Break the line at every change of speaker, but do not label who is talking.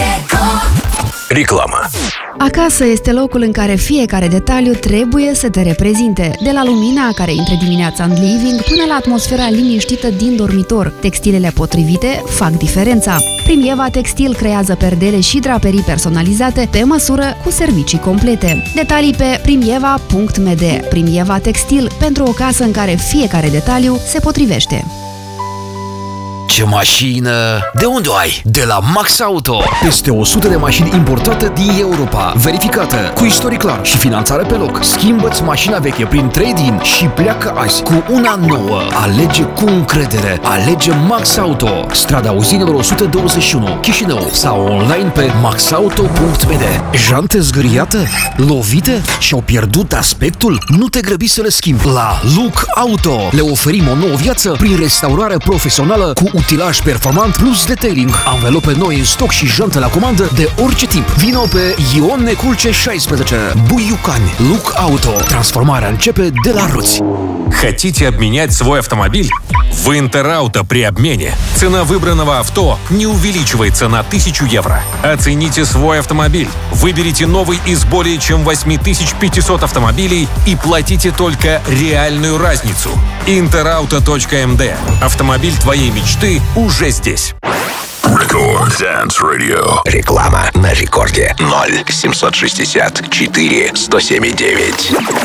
Реклама.
Acasă este locul în care fiecare detaliu trebuie să te reprezinte. De la lumina care intră dimineața în living până la atmosfera liniștită din dormitor. Textilele potrivite fac diferența. Primieva Textil creează perdele și draperii personalizate pe măsură cu servicii complete. Detalii pe primieva.md. Primieva Textil, pentru o casă în care fiecare detaliu se potrivește.
Ce mașină! De unde o ai? De la Max Auto! Peste 100 de mașini importate din Europa, verificată, cu istoric clar și finanțare pe loc. Schimbă-ți mașina veche prin trade-in și pleacă azi cu una nouă. Alege cu încredere. Alege Max Auto. Strada Uzinelor 121, Chișinău, sau online pe maxauto.md. Jante zgâriate? Lovite? Și-au pierdut aspectul? Nu te grăbi să le schimbi. La Look Auto le oferim o nouă viață prin restaurare profesională cu utilaj performant plus detailing, anvelope noi în stoc și jante la comandă de orice tip. Vino pe Ion Neculce 16, Buiucani. Look Auto. Transformarea începe de la roți.
Хотите обменять свой автомобиль? В Интерауто при обмене цена выбранного авто не увеличивается на 1000 евро. Оцените свой автомобиль. Выберите новый из более чем 8500 автомобилей и платите только реальную разницу. Interauto.md. Автомобиль твоей мечты уже здесь.
Рекорд Dance Radio.
Реклама на рекорде 0 764 107,9.